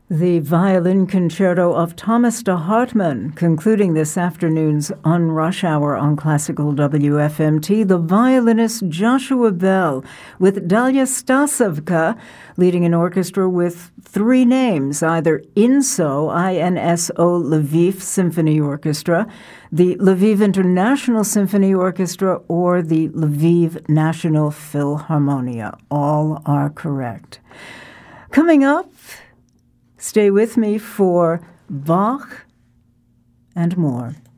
The violin concerto of Thomas de Hartmann, concluding this afternoon's On Rush Hour on Classical WFMT, the violinist Joshua Bell with Dalia Stasovka leading an orchestra with three names, either INSO, I-N-S-O Lviv Symphony Orchestra, the Lviv International Symphony Orchestra, or the Lviv National Philharmonia. All are correct. Coming up, stay with me for Bach and more.